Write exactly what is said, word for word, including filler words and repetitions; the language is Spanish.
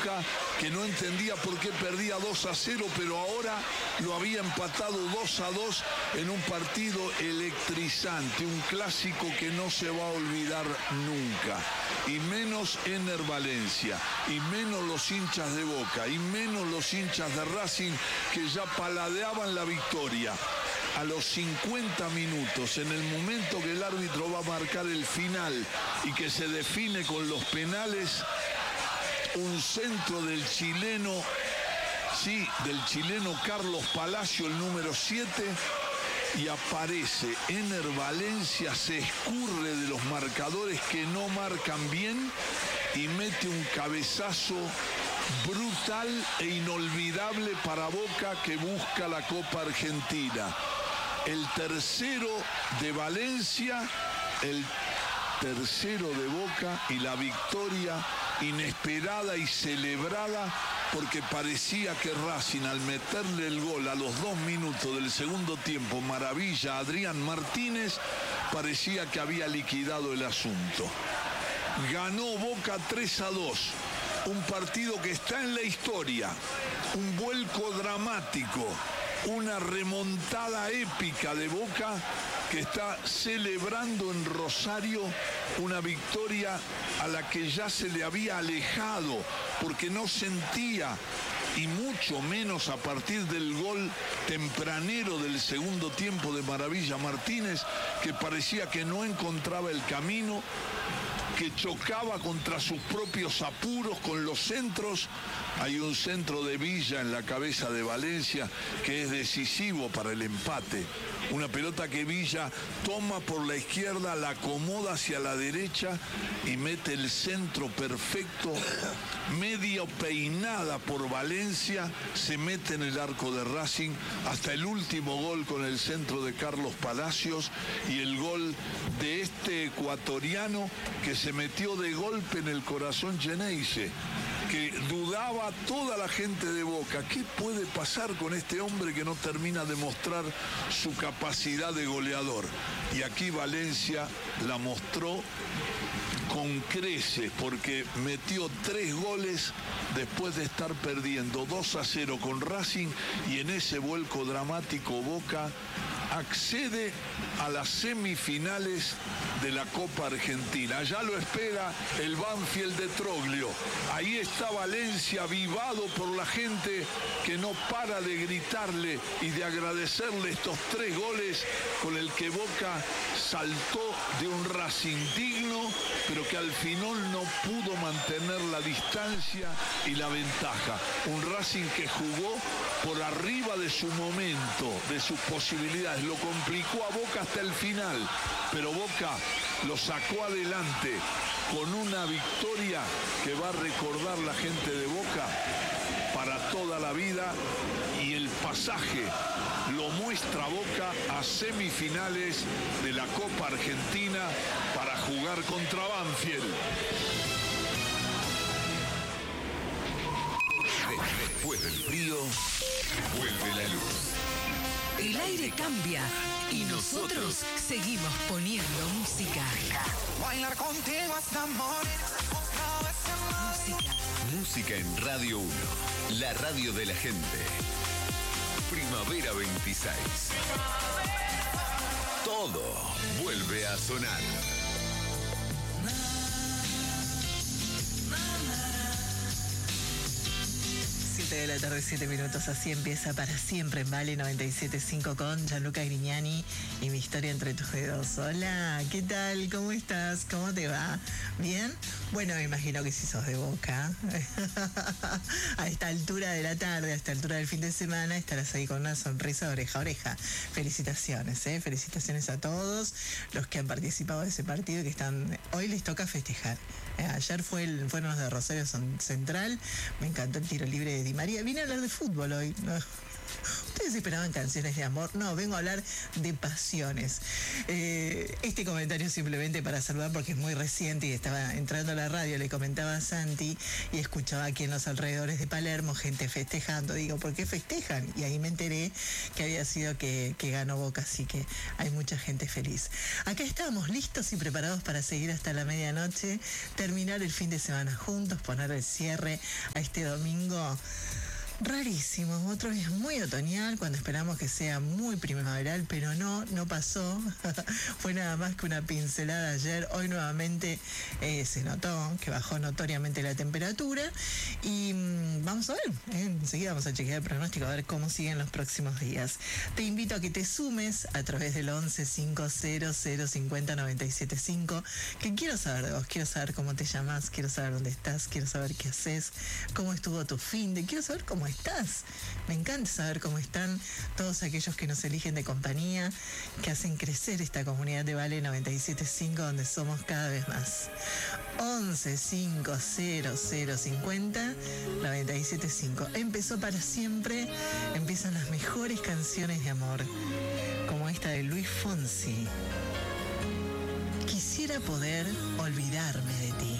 Boca, que no entendía por qué perdía dos a cero, pero ahora lo había empatado dos a dos en un partido electrizante, un clásico que no se va a olvidar nunca, y menos Ener Valencia, y menos los hinchas de Boca, y menos los hinchas de Racing, que ya paladeaban la victoria. A los cincuenta minutos, en el momento que el árbitro va a marcar el final y que se define con los penales, un centro del chileno, sí, del chileno Carlos Palacio, el número siete, y aparece Ener Valencia, se escurre de los marcadores que no marcan bien y mete un cabezazo brutal e inolvidable para Boca, que busca la Copa Argentina. El tercero de Valencia, el tercero de Boca, y la victoria inesperada y celebrada, porque parecía que Racing, al meterle el gol a los dos minutos del segundo tiempo, maravilla, Adrián Martínez, parecía que había liquidado el asunto. Ganó Boca tres a dos, un partido que está en la historia, un vuelco dramático, una remontada épica de Boca, que está celebrando en Rosario una victoria a la que ya se le había alejado, porque no sentía, y mucho menos a partir del gol tempranero del segundo tiempo de Maravilla Martínez, que parecía que no encontraba el camino, que chocaba contra sus propios apuros con los centros. Hay un centro de Villa en la cabeza de Valencia que es decisivo para el empate. Una pelota que Villa toma por la izquierda, la acomoda hacia la derecha y mete el centro perfecto, medio peinada por Valencia, se mete en el arco de Racing, hasta el último gol con el centro de Carlos Palacios y el gol de este ecuatoriano que se metió de golpe en el corazón Geneise, que dudaba toda la gente de Boca. ¿Qué puede pasar con este hombre que no termina de mostrar su capacidad de goleador? Y aquí Valencia la mostró con creces, porque metió tres goles después de estar perdiendo dos a cero con Racing, y en ese vuelco dramático Boca accede a las semifinales de la Copa Argentina. Allá lo espera el Banfield de Troglio. Ahí está Valencia, avivado por la gente que no para de gritarle y de agradecerle estos tres goles con el que Boca saltó de un Racing digno, pero que al final no pudo mantener la distancia y la ventaja. Un Racing que jugó por arriba de su momento, de sus posibilidades. Lo complicó a Boca hasta el final, pero Boca lo sacó adelante con una victoria que va a recordar la gente de Boca para toda la vida, y el pasaje lo muestra Boca a semifinales de la Copa Argentina para jugar contra Banfield. Después del frío, vuelve la luz. El aire cambia y nosotros seguimos poniendo música. Bailar contigo hasta morir. Música. Música en Radio uno, la radio de la gente. Primavera veintiséis. Todo vuelve a sonar. siete de la tarde, siete minutos, así empieza para siempre en Vale noventa y siete punto cinco con Gianluca Grignani y Mi Historia Entre Tus Dedos. Hola, ¿qué tal? ¿Cómo estás? ¿Cómo te va? ¿Bien? Bueno, me imagino que si sos de Boca, a esta altura de la tarde, a esta altura del fin de semana, estarás ahí con una sonrisa de oreja a oreja. Felicitaciones, ¿eh? Felicitaciones a todos los que han participado de ese partido y que están... Hoy les toca festejar. Eh, ayer fue el, fueron los de Rosario Central, me encantó el tiro libre de Di María. Vine a hablar de fútbol hoy, ¿no? ¿Ustedes esperaban canciones de amor? No, vengo a hablar de pasiones. Eh, este comentario simplemente para saludar porque es muy reciente y estaba entrando a la radio, le comentaba a Santi y escuchaba aquí en los alrededores de Palermo gente festejando. Digo, ¿por qué festejan? Y ahí me enteré que había sido que, que ganó Boca, así que hay mucha gente feliz. Acá estamos listos y preparados para seguir hasta la medianoche, terminar el fin de semana juntos, poner el cierre a este domingo rarísimo, otro día muy otoñal, cuando esperamos que sea muy primaveral, pero no, no pasó. Fue nada más que una pincelada ayer. Hoy nuevamente eh, se notó que bajó notoriamente la temperatura y mmm, vamos a ver, eh, enseguida vamos a chequear el pronóstico a ver cómo siguen los próximos días. Te invito a que te sumes a través del once cincuenta cero cincuenta noventa y siete cinco, que quiero saber de vos, quiero saber cómo te llamas, quiero saber dónde estás, quiero saber qué haces, cómo estuvo tu fin de, quiero saber cómo estás. Me encanta saber cómo están todos aquellos que nos eligen de compañía, que hacen crecer esta comunidad de Vale noventa y siete punto cinco, donde somos cada vez más. once cincuenta cero cincuenta noventa y siete cinco. Empezó para siempre, empiezan las mejores canciones de amor, como esta de Luis Fonsi. Quisiera poder olvidarme de ti.